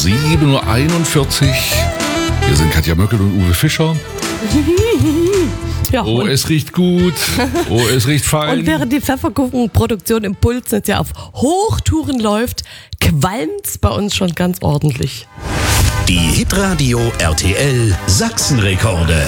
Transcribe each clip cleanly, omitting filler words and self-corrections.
7:41 Uhr. Hier sind Katja Möckel und Uwe Fischer. Ja, Oh, es riecht gut. Oh, es riecht fein. und während die Pfefferkuchenproduktion im Pulsnetz ja auf Hochtouren läuft, qualmt's bei uns schon ganz ordentlich. Die Hitradio RTL Sachsenrekorde.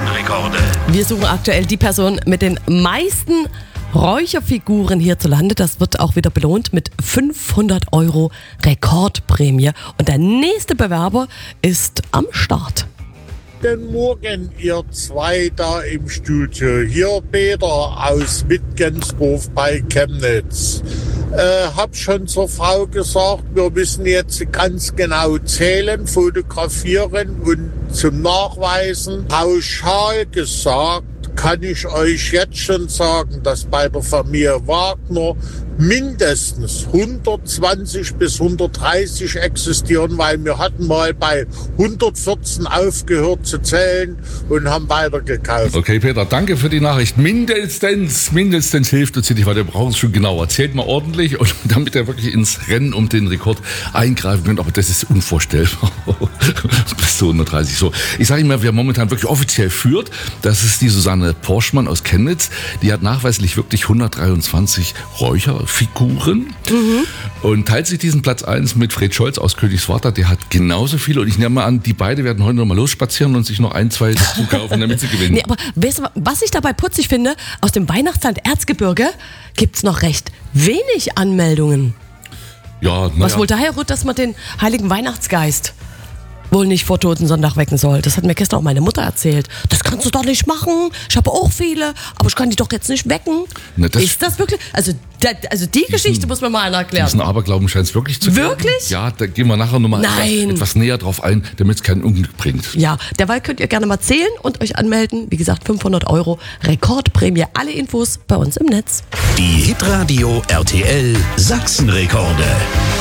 Wir suchen aktuell die Person mit den meisten Räucherfiguren hierzulande. Das wird auch wieder belohnt mit 500 € Rekordprämie. Und der nächste Bewerber ist am Start. Guten Morgen, ihr zwei da im Studio. Hier Peter aus Wittgensdorf bei Chemnitz. Hab schon zur Frau gesagt, wir müssen jetzt ganz genau zählen, fotografieren und zum Nachweisen. Pauschal gesagt kann ich euch jetzt schon sagen, dass bei der Familie Wagner mindestens 120 bis 130 existieren, weil wir hatten mal bei 114 aufgehört zu zählen und haben weitergekauft. Okay, Peter, danke für die Nachricht. Mindestens hilft uns hier nicht, weil wir brauchen es schon genauer. Zählt mal ordentlich, und damit er wirklich ins Rennen um den Rekord eingreifen könnt. Aber das ist unvorstellbar. Bis zu 130. So, ich sage Ihnen mal, wer momentan wirklich offiziell führt, das ist die Susanne Porschmann aus Chemnitz. Die hat nachweislich wirklich 123 Räucherfiguren und teilt sich diesen Platz 1 mit Fred Scholz aus Königswarter. Der hat genauso viele, und ich nehme mal an, die beiden werden heute noch mal losspazieren und sich noch 1, 2 dazu kaufen, damit sie gewinnen. Nee, aber weißt du, was ich dabei putzig finde? Aus dem Weihnachtsland Erzgebirge gibt's noch recht wenig Anmeldungen. Ja, Was wohl daher rührt, dass man den heiligen Weihnachtsgeist wohl nicht vor Totensonntag wecken soll. Das hat mir gestern auch meine Mutter erzählt. Das kannst du doch nicht machen. Ich habe auch viele, aber ich kann die doch jetzt nicht wecken. Na, das ist das wirklich? Also die Geschichte muss mir mal einer erklären. Diesen Aberglauben scheint es wirklich zu geben. Wirklich? Ja, da gehen wir nachher nochmal etwas näher drauf ein, damit es kein Unglück bringt. Ja, derweil könnt ihr gerne mal zählen und euch anmelden. Wie gesagt, 500 € Rekordprämie. Alle Infos bei uns im Netz. Die Hitradio RTL Sachsenrekorde.